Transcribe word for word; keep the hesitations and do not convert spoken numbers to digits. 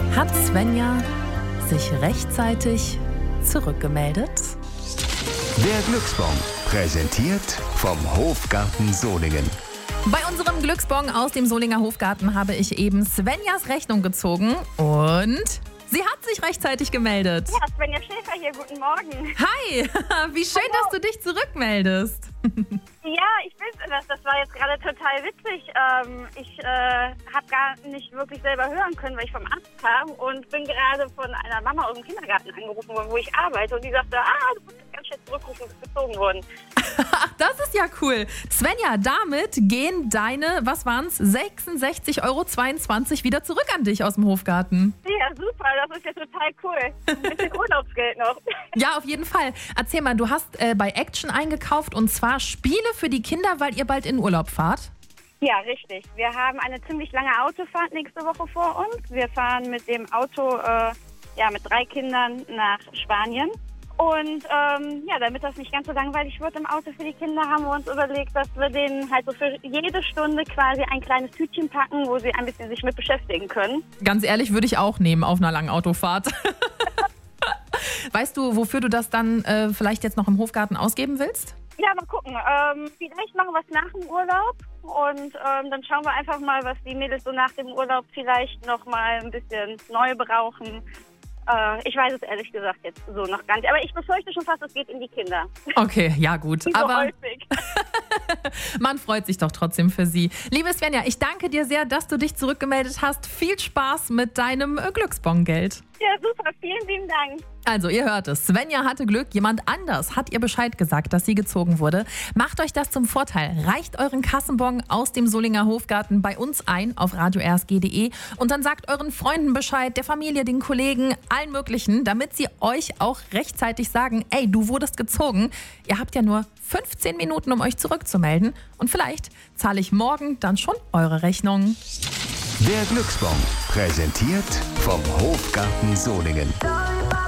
Hat Svenja sich rechtzeitig zurückgemeldet? Der Glücksbon, präsentiert vom Hofgarten Solingen. Bei unserem Glücksbon aus dem Solinger Hofgarten habe ich eben Svenjas Rechnung gezogen und sie hat sich rechtzeitig gemeldet. Ja, Svenja Schäfer hier, guten Morgen. Hi, wie schön, Hallo. dass du dich zurückmeldest. Ja, ich bin's. Das, das war jetzt gerade total witzig. Ähm, ich äh, habe gar nicht wirklich selber hören können, weil ich vom Arzt kam und bin gerade von einer Mama aus dem Kindergarten angerufen worden, wo ich arbeite. Und die sagte, ah, du musst ganz schnell zurückrufen, du bist gezogen worden. Ach, das ist ja cool. Svenja, damit gehen deine, was waren's, sechsundsechzig Euro zweiundzwanzig wieder zurück an dich aus dem Hofgarten. Ja, super, das ist ja total cool. Ein bisschen Urlaubsgeld noch. Ja, auf jeden Fall. Erzähl mal, du hast äh, bei Action eingekauft und zwar Spiele für die Kinder, weil ihr bald in Urlaub fahrt. Ja, richtig. Wir haben eine ziemlich lange Autofahrt nächste Woche vor uns. Wir fahren mit dem Auto, äh, ja, mit drei Kindern nach Spanien. Und ähm, ja, damit das nicht ganz so langweilig wird im Auto für die Kinder, haben wir uns überlegt, dass wir denen halt so für jede Stunde quasi ein kleines Tütchen packen, wo sie ein bisschen sich mit beschäftigen können. Ganz ehrlich, würde ich auch nehmen auf einer langen Autofahrt. Weißt du, wofür du das dann äh, vielleicht jetzt noch im Hofgarten ausgeben willst? Ja, mal gucken. Ähm, vielleicht machen wir es nach dem Urlaub und ähm, dann schauen wir einfach mal, was die Mädels so nach dem Urlaub vielleicht noch mal ein bisschen neu brauchen. Äh, ich weiß es ehrlich gesagt jetzt so noch gar nicht. Aber ich befürchte schon fast, es geht in die Kinder. Okay, ja gut. Wie so Aber häufig. man freut sich doch trotzdem für sie. Liebe Svenja, ich danke dir sehr, dass du dich zurückgemeldet hast. Viel Spaß mit deinem äh, Glücksbongeld. Ja, super. Vielen lieben Dank. Also, ihr hört es. Svenja hatte Glück. Jemand anders hat ihr Bescheid gesagt, dass sie gezogen wurde. Macht euch das zum Vorteil. Reicht euren Kassenbon aus dem Solinger Hofgarten bei uns ein auf radio r s g punkt d e und dann sagt euren Freunden Bescheid, der Familie, den Kollegen, allen möglichen, damit sie euch auch rechtzeitig sagen, ey, du wurdest gezogen. Ihr habt ja nur fünfzehn Minuten, um euch zurückzumelden. Und vielleicht zahle ich morgen dann schon eure Rechnung. Der Glücksbon, präsentiert vom Hofgarten Solingen.